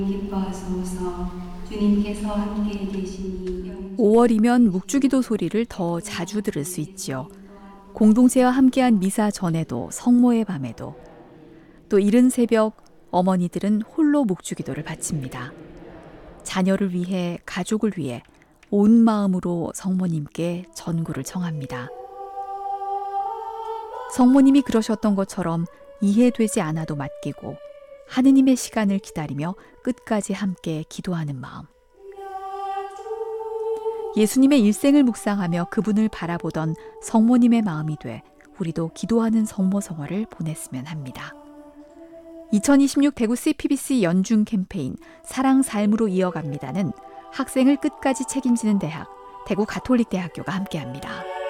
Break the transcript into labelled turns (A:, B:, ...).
A: 기뻐하소서. 주님께서 함께 계시니
B: 5월이면 묵주기도 소리를 더 자주 들을 수 있지요. 공동체와 함께한 미사 전에도 성모의 밤에도 또 이른 새벽 어머니들은 홀로 묵주기도를 바칩니다. 자녀를 위해 가족을 위해 온 마음으로 성모님께 전구를 청합니다. 성모님이 그러셨던 것처럼 이해되지 않아도 맡기고 하느님의 시간을 기다리며 끝까지 함께 기도하는 마음. 예수님의 일생을 묵상하며 그분을 바라보던 성모님의 마음이 돼 우리도 기도하는 성모성화를 보냈으면 합니다. 2026 대구 CPBC 연중 캠페인 사랑 삶으로 이어갑니다는 학생을 끝까지 책임지는 대학 대구 가톨릭대학교가 함께합니다.